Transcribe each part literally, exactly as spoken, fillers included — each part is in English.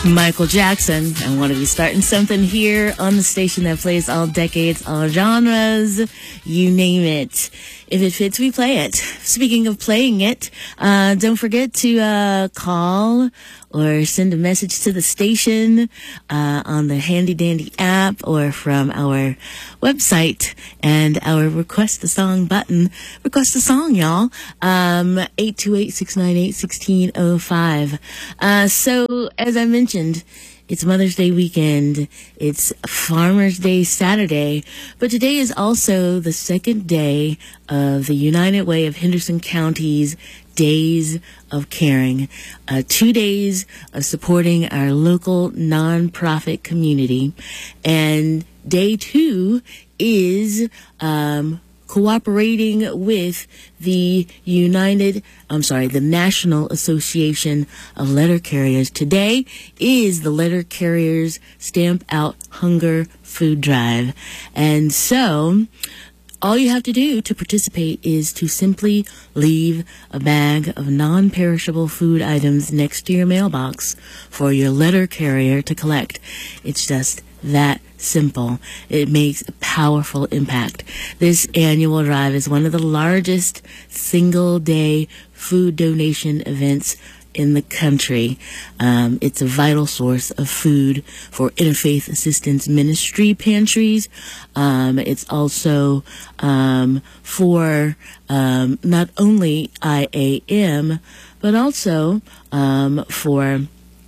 Michael Jackson. I want to be starting something here on the station that plays all decades, all genres, you name it. If it fits, we play it. Speaking of playing it, uh, don't forget to uh, call or send a message to the station uh, on the Handy Dandy app or from our website and our Request a Song button. Request a song, y'all. Um, eight two eight, six nine eight, one six zero five. Uh, so, as I mentioned, it's Mother's Day weekend. It's Farmer's Day Saturday. But today is also the second day of the United Way of Henderson County's Days of Caring. Uh, two days of supporting our local nonprofit community. And day two is um, cooperating with the United, I'm sorry, the National Association of Letter Carriers. Today is the Letter Carriers Stamp Out Hunger Food Drive. And so all you have to do to participate is to simply leave a bag of non-perishable food items next to your mailbox for your letter carrier to collect. It's just that simple. It makes a powerful impact. This annual drive is one of the largest single-day food donation events in the country. Um, it's a vital source of food for Interfaith Assistance Ministry pantries. Um, it's also um, for um, not only I A M, but also um, for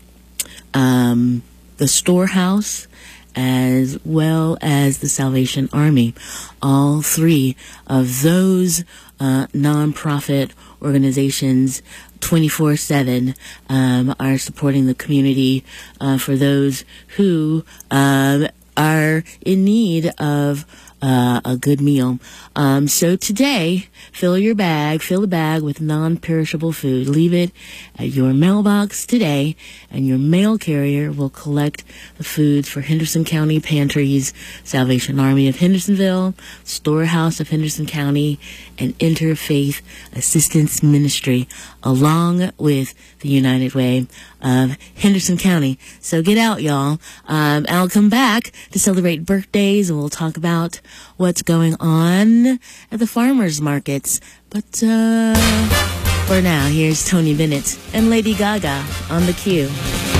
um, the storehouse, as well as the Salvation Army. All three of those uh, nonprofit organizations twenty-four seven um, are supporting the community uh, for those who um, are in need of uh, a good meal. Um, so today, fill your bag, fill the bag with non-perishable food. Leave it at your mailbox today, and your mail carrier will collect the foods for Henderson County Pantries, Salvation Army of Hendersonville, Storehouse of Henderson County, and Interfaith Assistance Ministry, along with the United Way of Henderson County. So get out, y'all. Um, I'll come back to celebrate birthdays, and we'll talk about what's going on at the farmers markets. But uh, for now, here's Tony Bennett and Lady Gaga on the Q.